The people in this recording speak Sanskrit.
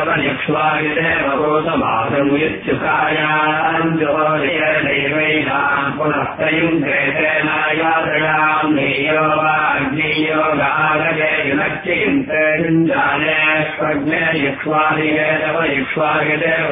ैवैनाम् पुनः तयुम् क्रेतेनायादृणाम् नेयो वा अग्नेयो गागजयुनच्चिन्तयुञ्जाने स्वग्ने युक्ष्वादिवेदव युक्ष्वादिदेव